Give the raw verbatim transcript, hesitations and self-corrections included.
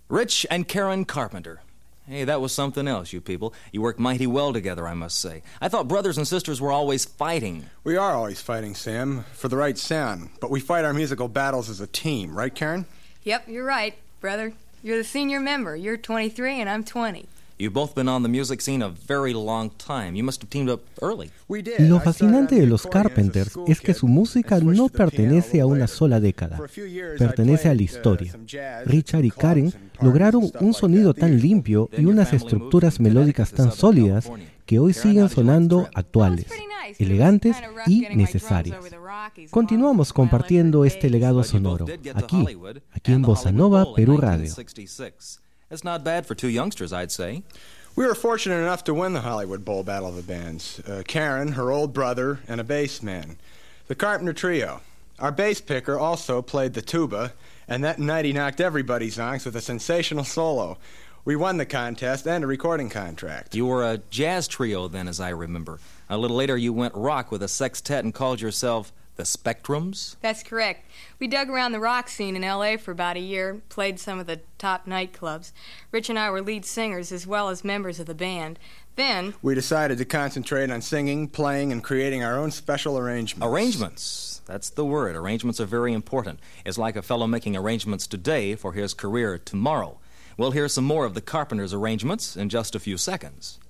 Rich and Karen Carpenter. Hey, that was something else, you people. You worked mighty well together, I must say. I thought brothers and sisters were always fighting. We are always fighting, Sam, for the right sound. But we fight our musical battles as a team, right, Karen? Yep, you're right, brother. You're the senior member. You're twenty-three and I'm twenty. You've both been on the music scene a very long time. You must have teamed up early. Lo fascinante de los Carpenters es que su música no pertenece a una sola década, pertenece a la historia. Richard y Karen lograron un sonido tan limpio y unas estructuras melódicas tan sólidas que hoy siguen sonando actuales, elegantes y necesarias. Continuamos compartiendo este legado sonoro, aquí, aquí en Bossa Nova Perú Radio. That's not bad for two youngsters, I'd say. We were fortunate enough to win the Hollywood Bowl Battle of the Bands. Uh, Karen, her old brother, and a bass man. The Carpenter Trio. Our bass picker also played the tuba, and that night he knocked everybody's honks with a sensational solo. We won the contest and a recording contract. You were a jazz trio then, as I remember. A little later you went rock with a sextet and called yourself the Spectrums? That's correct. We dug around the rock scene in L A for about a year, played some of the top nightclubs. Rich and I were lead singers as well as members of the band. Then we decided to concentrate on singing, playing, and creating our own special arrangements. Arrangements. That's the word. Arrangements are very important. It's like a fellow making arrangements today for his career tomorrow. We'll hear some more of the Carpenters' arrangements in just a few seconds.